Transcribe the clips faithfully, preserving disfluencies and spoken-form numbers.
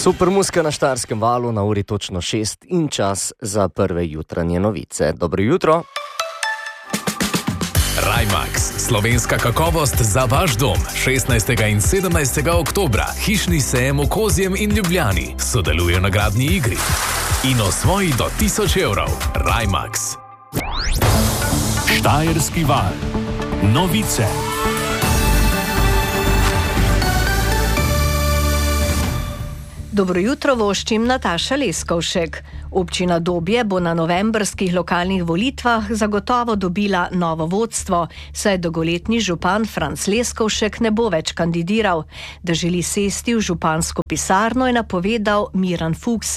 Super muska na Štajerskem valu, na uri točno šest in čas za prve jutranje novice. Dobro jutro. Rajmax, slovenska kakovost za vaš dom. šestnajstega in sedemnajstega oktobra, hišni sejem v Kozjem in Ljubljani. Sodeluje na gradni igri. In osvoji do tisoč evrov. Rajmax. Štajerski val. Novice. Dobro jutro, voščim Nataša Leskovšek. Občina Dobje bo na novembrskih lokalnih volitvah zagotovo dobila novo vodstvo, saj dolgoletni župan Franc Leskovšek ne bo več kandidiral. Da želi sesti v župansko pisarno, je napovedal Miran Fuchs.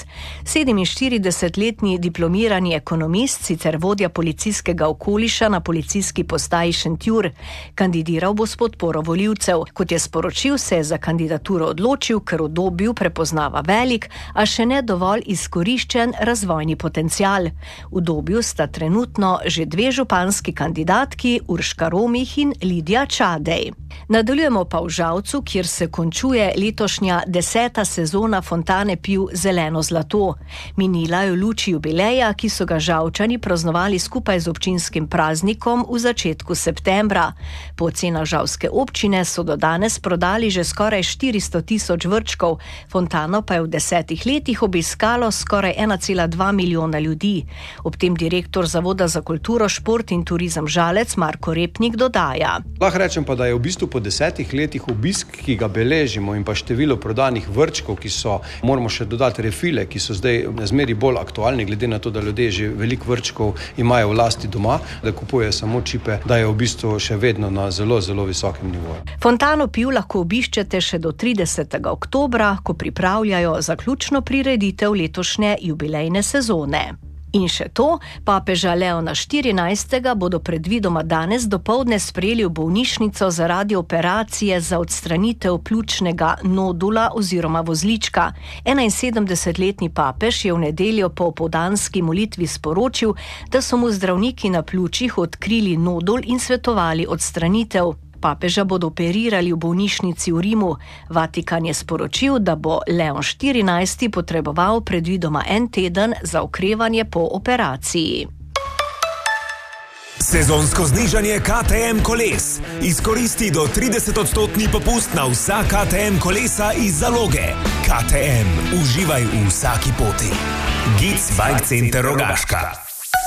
sedeminštiridesetletni diplomirani ekonomist, sicer vodja policijskega okoliša na policijski postaji Šentjur. Kandidiral bo s podporo volivcev. Kot je sporočil, se je za kandidaturo odločil, ker v Dobju prepoznava velik, a še ne dovolj izkoriščen razvojni potencial. V Dobju sta trenutno že dve županski kandidatki, Urška Romih in Lidija Čadej. Nadaljujemo pa v Žalcu, kjer se končuje letošnja deseta sezona fontane piv Zeleno zlato. Minila je v luči jubileja, ki so ga Žalčani praznovali skupaj z občinskim praznikom v začetku septembra. Po ocenah žalske občine so do danes prodali že skoraj štiristo tisoč vrčkov, fontano pa je v desetih letih obiskalo skoraj ena cela dva milijona ljudi. Ob tem direktor Zavoda za kulturo, šport in turizem Žalec Marko Repnik dodaja. Lahko rečem pa, da je v bistvu po desetih letih obisk, ki ga beležimo, in pa število prodanih vrčkov, ki so, moramo še dodati refile, ki so zdaj zmeri bolj aktualni, glede na to, da ljudje že veliko vrčkov imajo v lasti doma, da kupujejo samo čipe, da je v bistvu še vedno na zelo, zelo visokem nivoju. Fontano piv lahko obiščete še do tridesetega oktobra, ko pripravljajo zaključno prireditev letošnje jubilejne sezone. In še to, papeža Leona štirinajstega bodo predvidoma danes dopoldne sprejeli v bolnišnico zaradi operacije za odstranitev pljučnega nodula oziroma vozlička. enainsedemdesetletni papež je v nedeljo po opoldanski molitvi sporočil, da so mu zdravniki na pljučih odkrili nodul in svetovali odstranitev. Papeža bodo operirali v bolnišnici v Rimu. Vatikan je sporočil, da bo Leon štirinajsti potreboval predvidoma en teden za okrevanje po operaciji. Sezonsko znižanje K T M koles. Izkoristi do trideset odstotni popust na vsa K T M kolesa iz zaloge. K T M. Uživaj v vsaki poti. Gic Bike Center Rogaška.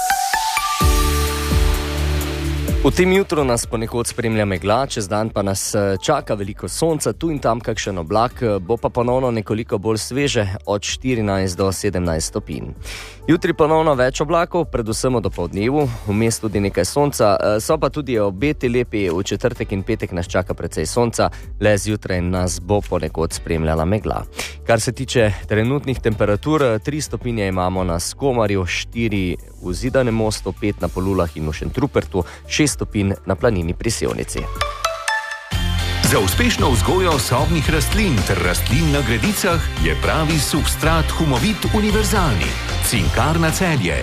V tem jutru nas ponekod spremlja megla, čez dan pa nas čaka veliko sonca, tu in tam kakšen oblak, bo pa ponovno nekoliko bolj sveže, od štirinajst do sedemnajst stopinj. Jutri ponovno več oblakov, predvsem od dopoldnevu, vmes tudi nekaj sonca, so pa tudi obeti lepi, v četrtek in petek nas čaka precej sonca, le zjutraj nas bo ponekod spremljala megla. Kar se tiče trenutnih temperatur, tri stopinje imamo na Skomarju, štiri v Zidanem mostu, pet na Polulah in v Šentrupertu, šest stopinj na planini pri Sevnici. Za uspešno vzgojo sobnih rastlin ter rastlin na gredicah je pravi substrat Humovit univerzalni. Cinkarna Celje.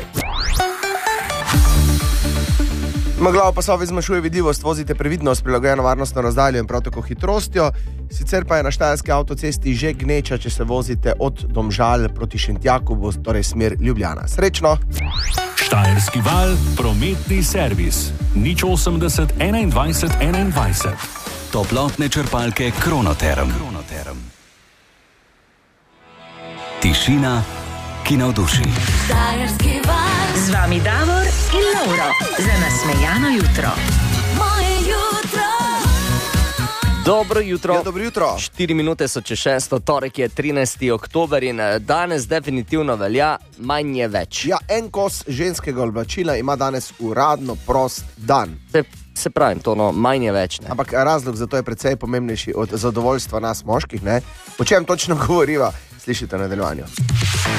Megla v pasovi zmanjšuje vidljivost, vozite previdno s prilagojeno varnostno razdaljo in prav tako hitrostjo. Sicer pa je na Štajerski avtocesti že gneča, če se vozite od Domžal proti Šentjaku, bo torej smer Ljubljana. Srečno! Štajerski val, prometni servis. nič osemdeset enaindvajset enaindvajset. Toplotne črpalke Kronoterm. Kronoterm. Tišina, ki navduši. Štajerski val. Z vami Davor in Lauro. Za nasmejano jutro. Moje jutro. Dobro jutro. Ja, dobro jutro. Štiri minute so čez šesto, torek je trinajsti oktober in danes definitivno velja manj je več. Ja, en kos ženskega oblačila ima danes uradno prost dan. Se, se pravim, to no, manj je več. Ne? Ampak razlog za to je precej pomembnejši od zadovoljstva nas moških, ne? O čem točno govoriva, slišite v nadaljevanju.